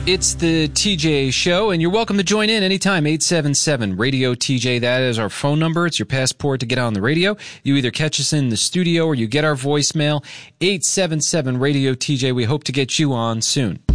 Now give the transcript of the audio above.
It's the TJ Show, and you're welcome to join in anytime. 877-RADIO-TJ. That is our phone number. It's your passport to get on the radio. You either catch us in the studio or you get our voicemail. 877-RADIO-TJ. We hope to get you on soon.